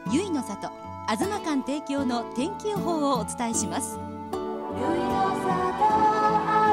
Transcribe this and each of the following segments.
ゆいの里あずま館提供の天気予報をお伝えします。ゆいの里あ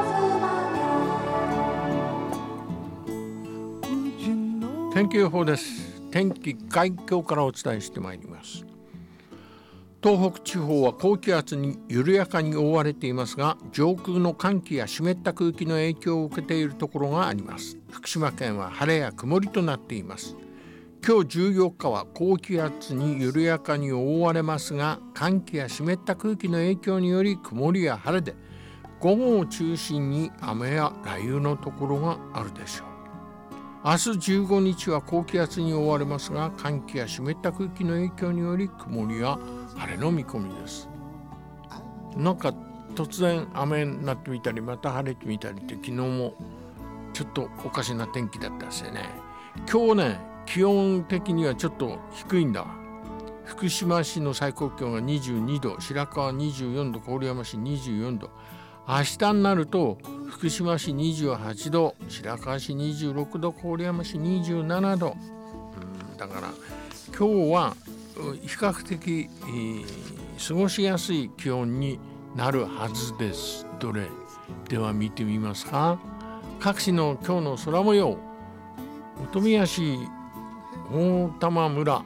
ずま館。天気予報です。天気概況からお伝えしてまいります。東北地方は高気圧に緩やかに覆われていますが、上空の寒気や湿った空気の影響を受けているところがあります。福島県は晴れや曇りとなっています。今日14日は高気圧に緩やかに覆われますが、寒気や湿った空気の影響により曇りや晴れで、午後を中心に雨や雷雨のところがあるでしょう。明日15日は高気圧に覆われますが、寒気や湿った空気の影響により曇りや晴れの見込みです。なんか突然雨になってみたり、また晴れてみたりって、昨日もちょっとおかしな天気だったですよね。今日ね、気温的にはちょっと低いんだ。福島市の最高気温が22度、白河24度、郡山市24度。明日になると福島市28度、白河市26度、郡山市27度。だから今日は比較的、過ごしやすい気温になるはずです。どれでは見てみますか。各地の今日の空模様。本宮市大玉村、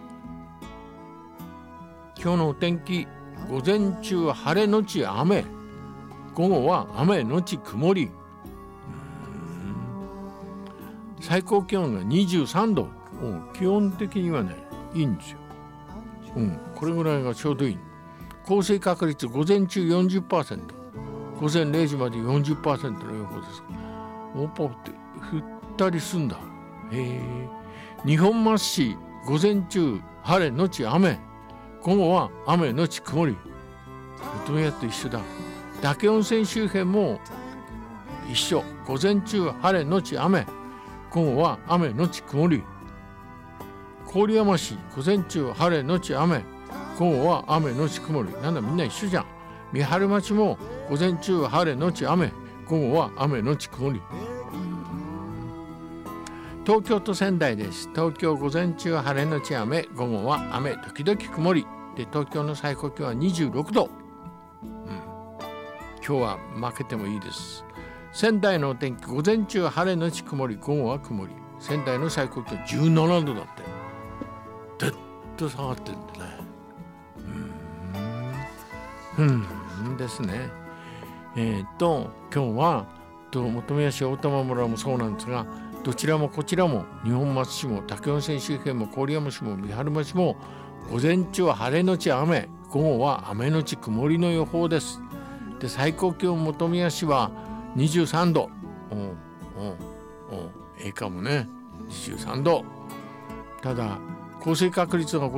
今日のお天気、午前中は晴れのち雨、午後は雨のち曇り。最高気温が23度。気温的にはね、いいんですよ。これぐらいがちょうどいい。降水確率午前中 40%、 午前0時まで 40% の予報です。おっぱって降ったりすんだ。二本松市午前中晴れのち雨、午後は雨のち曇り。求めやと一緒だ。嶽温泉周辺も一緒。午前中晴れのち雨、午後は雨のち曇り。郡山市午前中晴れのち雨、午後は雨のち曇り。なんだみんな一緒じゃん。三春町も午前中晴れのち雨、午後は雨のち曇り。東京と仙台です。東京午前中晴れのち雨、午後は雨時々曇りで、東京の最高気温は26度。今日は負けてもいいです。仙台のお天気、午前中晴れのち曇り、午後は曇り。仙台の最高気温17度だって。ずっと下がってるんだね。ですね。今日は本宮市大玉村もそうなんですが、どちらもこちらも二本松市も嶽温泉周辺も郡山市も三春町も午前中は晴れのち雨、午後は雨のち曇りの予報です。で、最高気温本宮市は23度。かもね、23度。ただ降水確率が